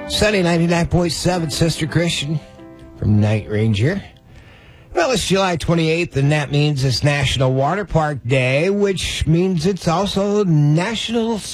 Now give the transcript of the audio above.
Sunny 99.7, Sister Christian from Night Ranger. Well, it's July 28th, and that means it's National Water Park Day, which means it's also National